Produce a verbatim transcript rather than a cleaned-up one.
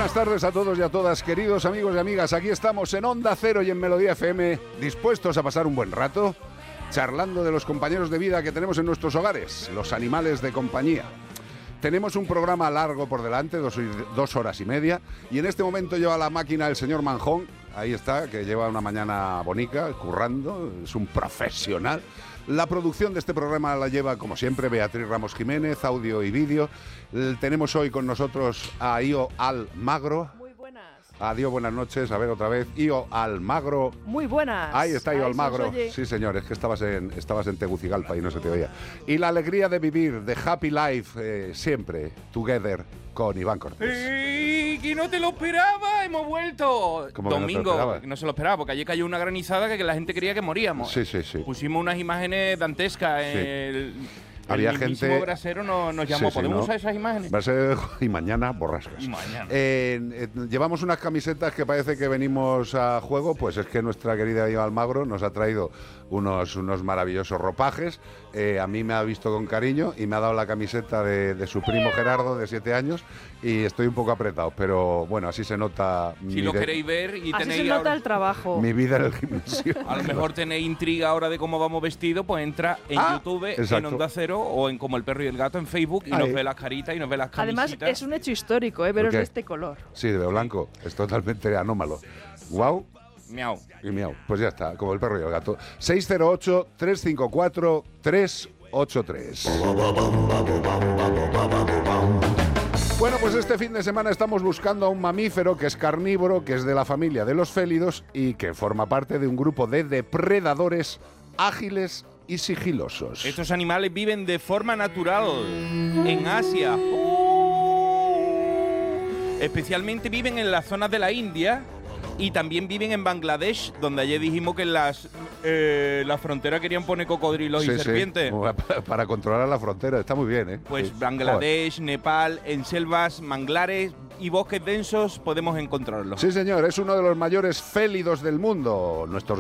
buenas tardes a todos y a todas, queridos amigos y amigas. Aquí estamos en Onda Cero y en Melodía F M, dispuestos a pasar un buen rato, charlando de los compañeros de vida que tenemos en nuestros hogares, los animales de compañía. Tenemos un programa largo por delante, dos, dos horas y media, y en este momento lleva la máquina el señor Manjón, ahí está, que lleva una mañana bonica, currando, es un profesional. La producción de este programa la lleva, como siempre, Beatriz Ramos Jiménez, audio y vídeo. Tenemos hoy con nosotros a Io Almagro. Muy buenas. Adiós, buenas noches. A ver, otra vez. Io Almagro. Muy buenas. Ahí está Io Ahí Almagro. Sí, señor, es que estabas en, estabas en Tegucigalpa y no se te oía. Y la alegría de vivir, de Happy Life, eh, siempre, together, con Iván Cortés. ¡Ey! ¡Que no te lo esperaba! ¡Hemos vuelto! ¿Cómo que Domingo, no te lo esperaba? no se lo esperaba, porque ayer cayó una granizada que la gente creía que moríamos. Sí, sí, sí. Pusimos unas imágenes dantescas. Sí. El, Había el mismísimo gente- Brasero nos, nos llamó. Sí, sí, ¿Podemos ¿no? usar esas imágenes? Va a ser y mañana borrascas. Y mañana. Eh, eh, llevamos unas camisetas que parece que venimos a juego, pues es que nuestra querida Io Almagro nos ha traído unos, unos maravillosos ropajes. Eh, a mí me ha visto con cariño y me ha dado la camiseta de, de su primo Gerardo, de siete años, y estoy un poco apretado, pero bueno, así se nota Si mi, lo de- queréis ver y Así tenéis se nota ahora- el trabajo. mi vida en el gimnasio. a lo mejor tenéis intriga ahora de cómo vamos vestidos, pues entra en Ah, YouTube, en exacto. Onda Cero o en Como el Perro y el Gato en Facebook y Ahí. nos ve las caritas y nos ve las Además, camisitas. es un hecho histórico, ¿eh? Veros ¿El qué? de este color. Sí, de blanco, es totalmente anómalo. Guau. Miau. Y miau, pues ya está, como el perro y el gato. seis cero ocho, tres cinco cuatro, tres ocho tres. Bueno, pues este fin de semana estamos buscando a un mamífero que es carnívoro, que es de la familia de los félidos y que forma parte de un grupo de depredadores ágiles y sigilosos. Estos animales viven de forma natural en Asia. Especialmente viven en las zonas de la India y también viven en Bangladesh, donde ayer dijimos que en las, eh, la frontera querían poner cocodrilos Sí, y sí, serpientes. para controlar la frontera, está muy bien, ¿eh? Pues Sí. Bangladesh, Nepal, en selvas, manglares y bosques densos podemos encontrarlos. Sí, señor, es uno de los mayores félidos del mundo. Nuestros